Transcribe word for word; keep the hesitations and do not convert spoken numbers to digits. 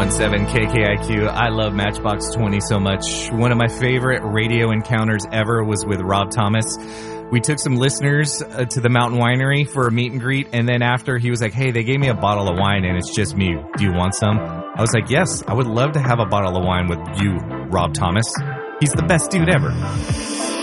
one seven K K I Q. I love Matchbox twenty so much. One of my favorite radio encounters ever was with Rob Thomas. We took some listeners uh, to the Mountain Winery for a meet and greet, and then after he was like, hey, they gave me a bottle of wine and it's just me. Do you want some? I was like, yes, I would love to have a bottle of wine with you, Rob Thomas. He's the best dude ever.